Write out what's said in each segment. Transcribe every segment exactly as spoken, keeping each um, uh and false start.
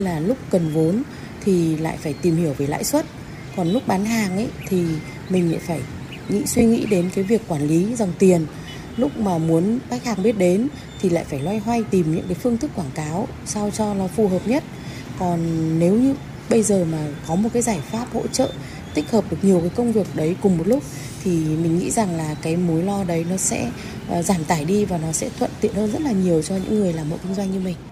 Là lúc cần vốn thì lại phải tìm hiểu về lãi suất, còn lúc bán hàng ấy thì mình lại phải nghĩ suy nghĩ đến cái việc quản lý dòng tiền. Lúc mà muốn khách hàng biết đến thì lại phải loay hoay tìm những cái phương thức quảng cáo sao cho nó phù hợp nhất. Còn nếu như bây giờ mà có một cái giải pháp hỗ trợ tích hợp được nhiều cái công việc đấy cùng một lúc thì mình nghĩ rằng là cái mối lo đấy nó sẽ uh, giảm tải đi và nó sẽ thuận tiện hơn rất là nhiều cho những người làm hộ kinh doanh như mình.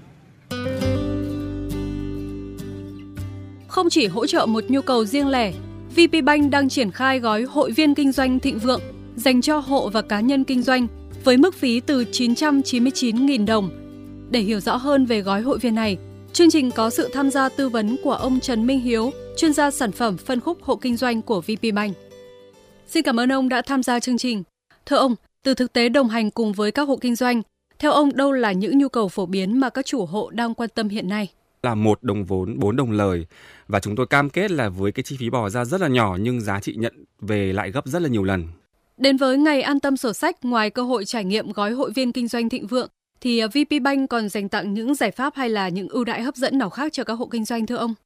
Không chỉ hỗ trợ một nhu cầu riêng lẻ, vê pê Bank đang triển khai gói hội viên kinh doanh thịnh vượng dành cho hộ và cá nhân kinh doanh với mức phí từ chín trăm chín mươi chín nghìn đồng. Để hiểu rõ hơn về gói hội viên này, chương trình có sự tham gia tư vấn của ông Trần Minh Hiếu, chuyên gia sản phẩm phân khúc hộ kinh doanh của vê pê Bank. Xin cảm ơn ông đã tham gia chương trình. Thưa ông, từ thực tế đồng hành cùng với các hộ kinh doanh, theo ông đâu là những nhu cầu phổ biến mà các chủ hộ đang quan tâm hiện nay? Là một đồng vốn, bốn đồng lời. Và chúng tôi cam kết là với cái chi phí bỏ ra rất là nhỏ nhưng giá trị nhận về lại gấp rất là nhiều lần. Đến với ngày an tâm sổ sách, ngoài cơ hội trải nghiệm gói hội viên kinh doanh thịnh vượng, thì vê pê Bank còn dành tặng những giải pháp hay là những ưu đãi hấp dẫn nào khác cho các hộ kinh doanh thưa ông?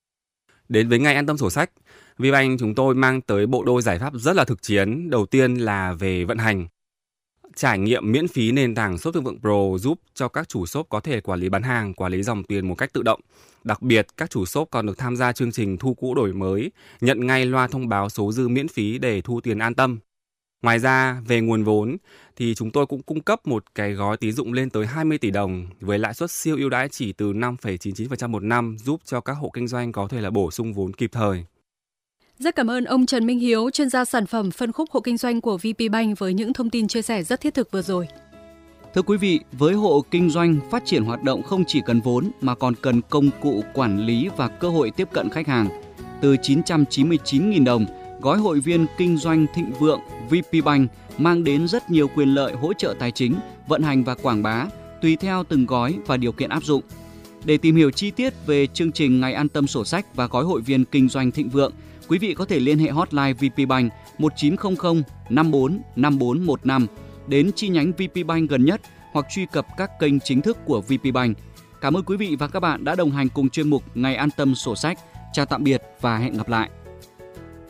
Đến với ngày an tâm sổ sách, vê pê Bank chúng tôi mang tới bộ đôi giải pháp rất là thực chiến. Đầu tiên là về vận hành. Trải nghiệm miễn phí nền tảng Shop Thịnh Vượng Pro giúp cho các chủ shop có thể quản lý bán hàng, quản lý dòng tiền một cách tự động. Đặc biệt, các chủ shop còn được tham gia chương trình thu cũ đổi mới, nhận ngay loa thông báo số dư miễn phí để thu tiền an tâm. Ngoài ra, về nguồn vốn, thì chúng tôi cũng cung cấp một cái gói tín dụng lên tới hai mươi tỷ đồng với lãi suất siêu ưu đãi chỉ từ năm phẩy chín mươi chín phần trăm một năm, giúp cho các hộ kinh doanh có thể là bổ sung vốn kịp thời. Rất cảm ơn ông Trần Minh Hiếu, chuyên gia sản phẩm phân khúc hộ kinh doanh của vê pê Bank với những thông tin chia sẻ rất thiết thực vừa rồi. Thưa quý vị, với hộ kinh doanh, phát triển hoạt động không chỉ cần vốn mà còn cần công cụ quản lý và cơ hội tiếp cận khách hàng. Từ chín trăm chín mươi chín nghìn đồng, gói hội viên kinh doanh thịnh vượng vê pê Bank mang đến rất nhiều quyền lợi hỗ trợ tài chính, vận hành và quảng bá, tùy theo từng gói và điều kiện áp dụng. Để tìm hiểu chi tiết về chương trình Ngày an tâm sổ sách và gói hội viên kinh doanh thịnh vượng, quý vị có thể liên hệ hotline vê pê Bank một chín không không năm bốn năm bốn một năm, đến chi nhánh vê pê Bank gần nhất hoặc truy cập các kênh chính thức của vê pê Bank. Cảm ơn quý vị và các bạn đã đồng hành cùng chuyên mục Ngày an tâm sổ sách. Chào tạm biệt và hẹn gặp lại.